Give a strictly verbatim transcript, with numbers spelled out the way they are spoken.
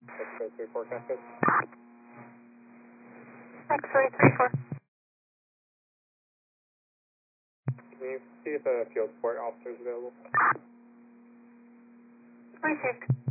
X-ray three forecasted. X-ray three four. Can you see if a field support officer is available? Received.